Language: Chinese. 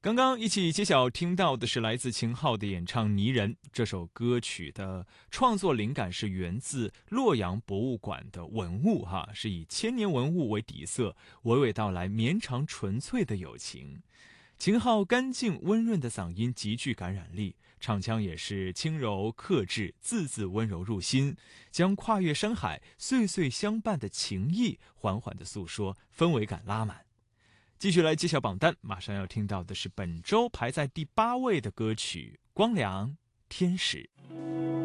刚刚一起揭晓听到的是来自秦昊的演唱《泥人》。这首歌曲的创作灵感是源自洛阳博物馆的文物是以千年文物为底色，娓娓道来绵长纯粹的友情。秦昊干净温润的嗓音极具感染力，唱腔也是轻柔克制，字字温柔入心，将跨越山海岁岁相伴的情谊缓缓地诉说，氛围感拉满。继续来揭晓榜单，马上要听到的是本周排在第8位的歌曲《光良天使》。